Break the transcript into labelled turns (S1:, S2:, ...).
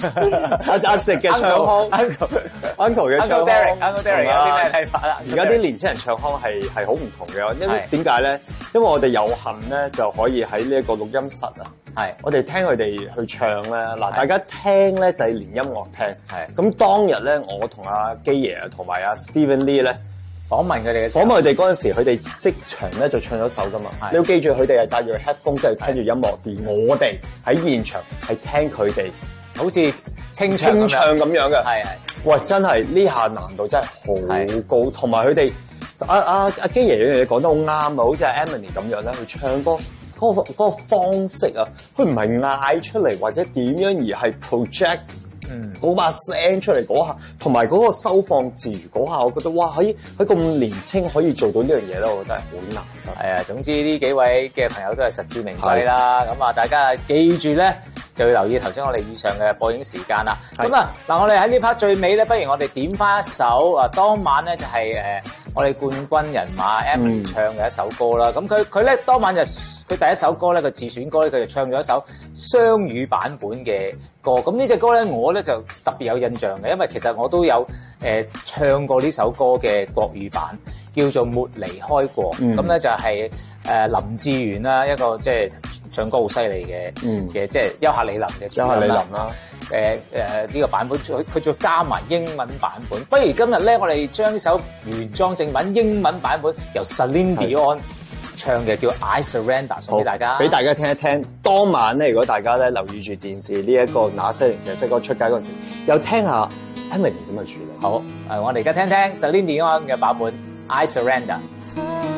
S1: 阿直嘅唱腔 ，Uncle 嘅唱腔
S2: ，Uncle Derek 有啲咩睇法啦？
S1: 而家啲年青人唱腔係好唔同嘅，因為點解咧？因為我哋有幸咧就可以喺呢一個錄音室啊。
S2: 係，
S1: 我哋聽佢哋去唱咧，嗱，大家聽咧就係連音樂聽。
S2: 係，
S1: 咁當日咧，我同阿基爺啊，同埋阿 Steven Lee 咧
S2: 訪問佢哋
S1: 嗰陣時，佢哋即場咧就唱咗首噶嘛。你要記住，佢哋係戴住 headphone，即係聽住音樂，而我哋喺現場係聽佢哋，
S2: 好似清唱
S1: 咁樣嘅。
S2: 係。
S1: 喂，真係呢下難度真係好高，同埋佢哋阿基爺有樣嘢講得好啱啊，好似阿 Emily 咁樣咧，佢唱歌。嗰個方式啊，佢唔係嗌出嚟或者點樣，而係 project 嗰把聲出嚟嗰下，同埋嗰個收放自如嗰下，我覺得哇！喺咁年青可以做到呢樣嘢咧，我覺得係好難得。
S2: 係啊，總之呢幾位嘅朋友都係實至名歸啦。咁啊，大家記住咧，就要留意頭先我哋以上嘅播映時間啦。咁啊，嗱，我哋喺呢 part 最尾咧，不如我哋點翻一首啊，當晚咧就係我哋冠軍人馬 Emily 唱嘅一首歌啦。咁佢咧當晚就佢第一首歌咧，個自選歌咧，佢就唱咗一首雙語版本嘅歌。咁呢隻歌咧，我咧就特別有印象嘅，因為其實我都有唱過呢首歌嘅國語版，叫做《沒離開過》。咁咧就係林志炫啦，一個即係唱歌好犀利嘅即係優客李林嘅優客李林啦。呢個版本佢再加埋英文版本。不如今日咧，我哋將呢首原裝正文英文版本由 Celine Dion唱嘅叫 I Surrender 送俾大家，
S1: 俾大家聽一聽。當晚咧，如果大家咧留意住電視呢一個那些年這些歌出街嗰陣時，又聽下 Emily 點去處理。
S2: 好，我哋而家聽聽 Celine Dion 嘅版本 I Surrender。